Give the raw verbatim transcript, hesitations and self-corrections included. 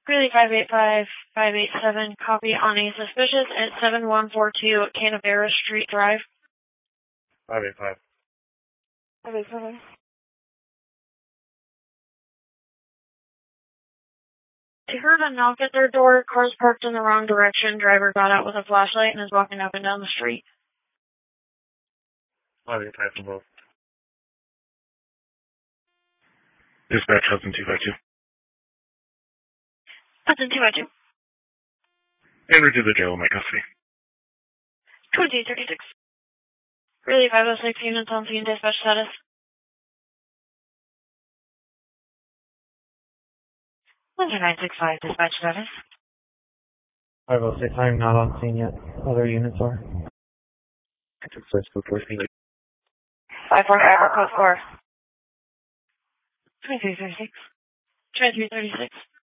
Really five eight five, five eight seven, copy on a suspicious at seven one four two Canaveral Street Drive. five eight five. five eight seven. I heard a knock at their door, cars parked in the wrong direction, driver got out with a flashlight and is walking up and down the street. five eight five to both. Dispatch Hudson two five two. Hudson two five two. Enter to the jail in my custody. twenty thirty-six. Really five oh six units on scene, dispatch status. one nine six five, dispatch status. five oh six, I'm not on scene yet. Other units are. Dispatch code four three. five four five, code four. twenty-three thirty-six. twenty-three thirty-six.